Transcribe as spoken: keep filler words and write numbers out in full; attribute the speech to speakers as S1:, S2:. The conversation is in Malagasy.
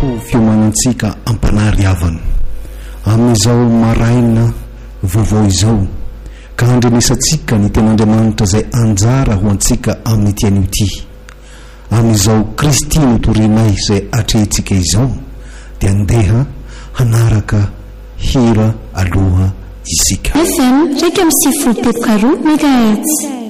S1: ho fiomanantsika ampanary havana amin'izao maraina vaovao izao ka andrenesantsika ny ten'Andriamanitra izay anjara ho antsika amin'ny tian'io ty amin'izao Kristy no torinay izay atrehintsika izao dia andeha hanaraka hira aloha isika.
S2: F M raika amby sivifolo teboka roa megahertz.